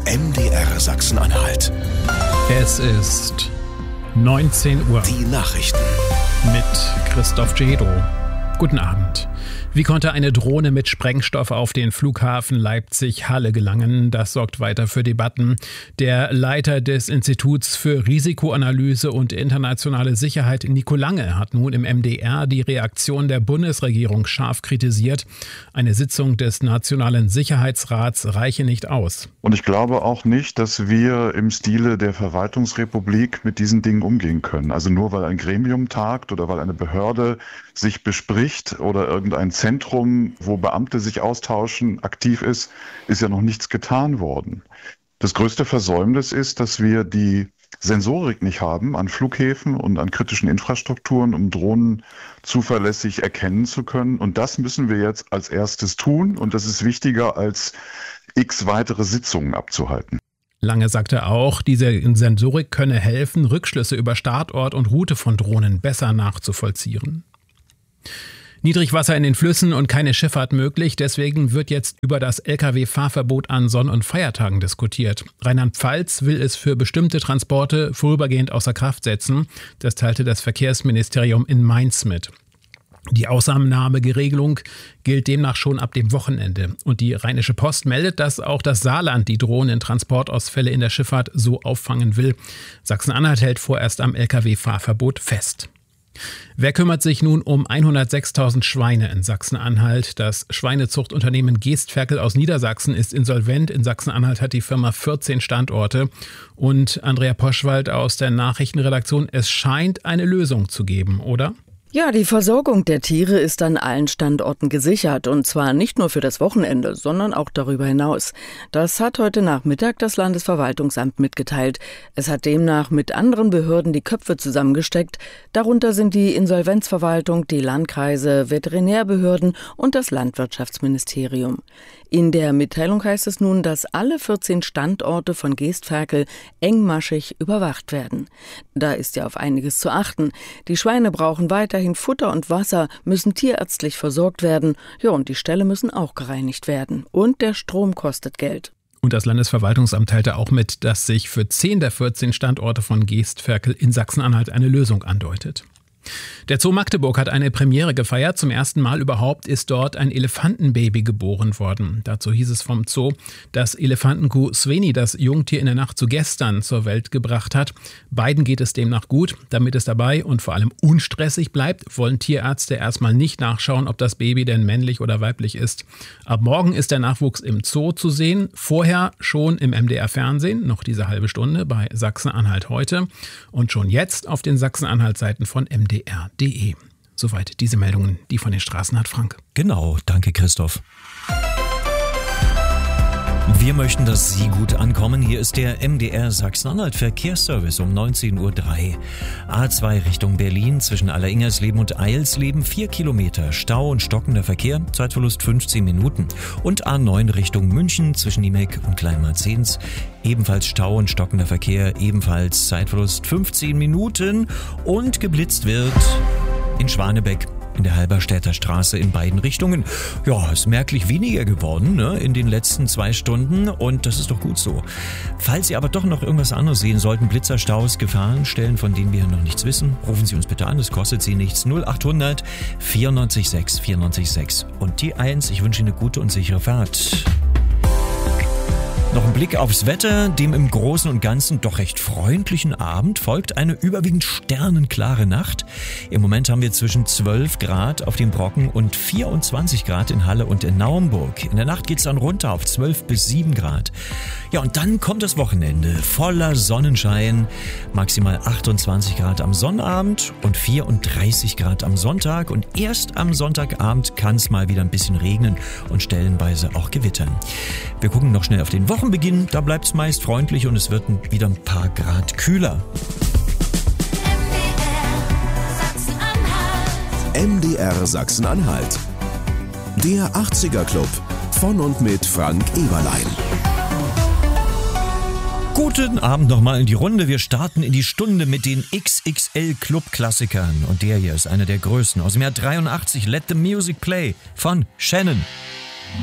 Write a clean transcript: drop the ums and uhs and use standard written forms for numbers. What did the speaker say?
MDR Sachsen-Anhalt. Es ist 19 Uhr. Die Nachrichten Mit Christoph Cedo. Guten Abend. Wie konnte eine Drohne mit Sprengstoff auf den Flughafen Leipzig-Halle gelangen? Das sorgt weiter für Debatten. Der Leiter des Instituts für Risikoanalyse und internationale Sicherheit, Nico Lange, hat nun im MDR die Reaktion der Bundesregierung scharf kritisiert. Eine Sitzung des Nationalen Sicherheitsrats reiche nicht aus. Und ich glaube auch nicht, dass wir im Stile der Verwaltungsrepublik mit diesen Dingen umgehen können. Also nur weil ein Gremium tagt oder weil eine Behörde sich bespricht oder irgendein Zentrum, wo Beamte sich austauschen, aktiv ist ja noch nichts getan worden. Das größte Versäumnis ist, dass wir die Sensorik nicht haben an Flughäfen und an kritischen Infrastrukturen, um Drohnen zuverlässig erkennen zu können. Und das müssen wir jetzt als erstes tun. Und das ist wichtiger als x weitere Sitzungen abzuhalten. Lange sagte auch, diese Sensorik könne helfen, Rückschlüsse über Startort und Route von Drohnen besser nachzuvollziehen. Niedrigwasser in den Flüssen und keine Schifffahrt möglich. Deswegen wird jetzt über das Lkw-Fahrverbot an Sonn- und Feiertagen diskutiert. Rheinland-Pfalz will es für bestimmte Transporte vorübergehend außer Kraft setzen. Das teilte das Verkehrsministerium in Mainz mit. Die Ausnahmeregelung gilt demnach schon ab dem Wochenende. Und die Rheinische Post meldet, dass auch das Saarland die drohenden Transportausfälle in der Schifffahrt so auffangen will. Sachsen-Anhalt hält vorerst am Lkw-Fahrverbot fest. Wer kümmert sich nun um 106.000 Schweine in Sachsen-Anhalt? Das Schweinezuchtunternehmen Geestferkel aus Niedersachsen ist insolvent. In Sachsen-Anhalt hat die Firma 14 Standorte. Und Andrea Poschwald aus der Nachrichtenredaktion, es scheint eine Lösung zu geben, oder? Ja, die Versorgung der Tiere ist an allen Standorten gesichert. Und zwar nicht nur für das Wochenende, sondern auch darüber hinaus. Das hat heute Nachmittag das Landesverwaltungsamt mitgeteilt. Es hat demnach mit anderen Behörden die Köpfe zusammengesteckt. Darunter sind die Insolvenzverwaltung, die Landkreise, Veterinärbehörden und das Landwirtschaftsministerium. In der Mitteilung heißt es nun, dass alle 14 Standorte von Geestferkel engmaschig überwacht werden. Da ist ja auf einiges zu achten. Die Schweine brauchen weiterhin Futter und Wasser, müssen tierärztlich versorgt werden. Ja, und die Ställe müssen auch gereinigt werden. Und der Strom kostet Geld. Und das Landesverwaltungsamt teilte auch mit, dass sich für 10 der 14 Standorte von Geestferkel in Sachsen-Anhalt eine Lösung andeutet. Der Zoo Magdeburg hat eine Premiere gefeiert. Zum ersten Mal überhaupt ist dort ein Elefantenbaby geboren worden. Dazu hieß es vom Zoo, dass Elefantenkuh Sveni das Jungtier in der Nacht zu gestern zur Welt gebracht hat. Beiden geht es demnach gut. Damit es dabei und vor allem unstressig bleibt, wollen Tierärzte erstmal nicht nachschauen, ob das Baby denn männlich oder weiblich ist. Ab morgen ist der Nachwuchs im Zoo zu sehen. Vorher schon im MDR-Fernsehen, noch diese halbe Stunde bei Sachsen-Anhalt heute. Und schon jetzt auf den Sachsen-Anhalt-Seiten von MDR.de. Soweit diese Meldungen, die von den Straßen hat Frank. Genau, danke Christoph. Wir möchten, dass Sie gut ankommen. Hier ist der MDR Sachsen-Anhalt Verkehrsservice um 19.03 Uhr. A2 Richtung Berlin zwischen Alleringhersleben und Eilsleben 4 Kilometer. Stau und stockender Verkehr, Zeitverlust 15 Minuten. Und A9 Richtung München zwischen Niemek und Kleinmarzens. Ebenfalls Stau und stockender Verkehr, ebenfalls Zeitverlust 15 Minuten. Und geblitzt wird in Schwanebeck in der Halberstädter Straße in beiden Richtungen. Ja, ist merklich weniger geworden, ne, in den letzten 2 Stunden und das ist doch gut so. Falls Sie aber doch noch irgendwas anderes sehen sollten, Blitzer, Staus, Gefahrenstellen, von denen wir noch nichts wissen, rufen Sie uns bitte an, es kostet Sie nichts. 0800 94 6 94 6 und die 1. Ich wünsche Ihnen eine gute und sichere Fahrt. Noch ein Blick aufs Wetter. Dem im Großen und Ganzen doch recht freundlichen Abend folgt eine überwiegend sternenklare Nacht. Im Moment haben wir zwischen 12 Grad auf dem Brocken und 24 Grad in Halle und in Naumburg. In der Nacht geht's dann runter auf 12 bis 7 Grad. Ja, und dann kommt das Wochenende voller Sonnenschein. Maximal 28 Grad am Sonnabend und 34 Grad am Sonntag. Und erst am Sonntagabend kann es mal wieder ein bisschen regnen und stellenweise auch gewittern. Wir gucken noch schnell auf den Wochenbeginn. Da bleibt es meist freundlich und es wird wieder ein paar Grad kühler. MDR Sachsen-Anhalt. Der 80er Club von und mit Frank Eberlein. Guten Abend nochmal in die Runde. Wir starten in die Stunde mit den XXL Club-Klassikern. Und der hier ist einer der größten. Aus dem Jahr 83, Let the Music Play von Shannon.